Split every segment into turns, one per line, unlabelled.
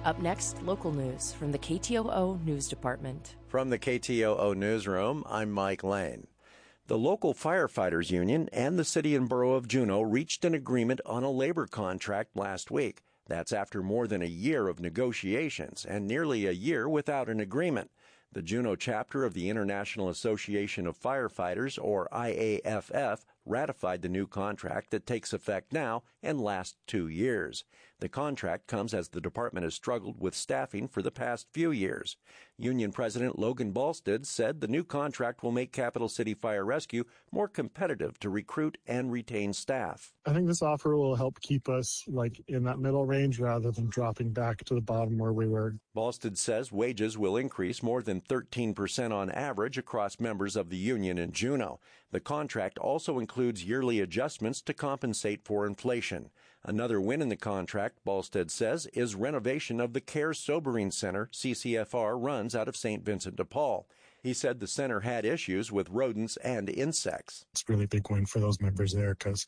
Up next, local news from the KTOO News Department.
From the KTOO Newsroom, I'm Mike Lane. The local firefighters union and the city and borough of Juneau reached an agreement on a labor contract last week. That's after more than a year of negotiations and nearly a year without an agreement. The Juneau chapter of the International Association of Firefighters, or IAFF, ratified the new contract that takes effect now and lasts 2 years. The contract comes as the department has struggled with staffing for the past few years. Union President Logan Balstead said the new contract will make Capital City Fire Rescue more competitive to recruit and retain staff.
I think this offer will help keep us in that middle range rather than dropping back to the bottom where we were.
Balstead says wages will increase more than 13% on average across members of the union in Juneau. The contract also includes yearly adjustments to compensate for inflation. Another win in the contract, Balstead says, is renovation of the Care Sobering Center CCFR runs out of St. Vincent de Paul. He said the center had issues with rodents and insects.
It's a really big win for those members there because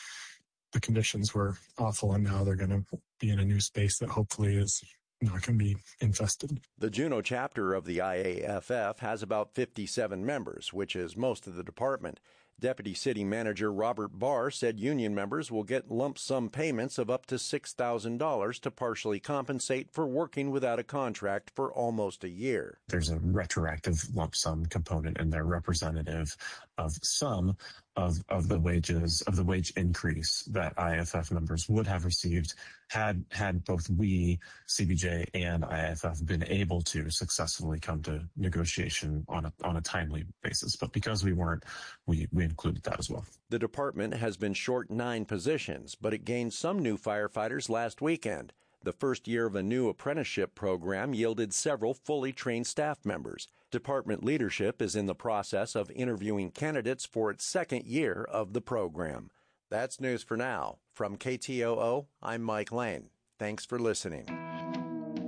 the conditions were awful, and now they're going to be in a new space that hopefully is not going to be infested.
The Juneau chapter of the IAFF has about 57 members, which is most of the department. Deputy City Manager Robert Barr said union members will get lump sum payments of up to $6,000 to partially compensate for working without a contract for almost a year.
There's a retroactive lump sum component in there representative of some of the wages, of the wage increase that IAFF members would have received had both we, CBJ, and IAFF been able to successfully come to negotiation on a timely basis. But because we weren't, we included that as well.
The department has been short 9 positions, but it gained some new firefighters last weekend. The first year of a new apprenticeship program yielded several fully trained staff members. Department leadership is in the process of interviewing candidates for its second year of the program. That's news for now. From KTOO, I'm Mike Lane. Thanks for listening.